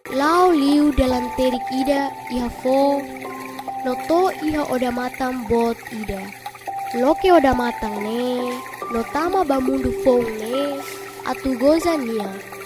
Lau liu dalam terik ida iha fo, no to iha oda matang bot ida. Loke oda matang ne, no tama bamundu fong ne, atu goza nia.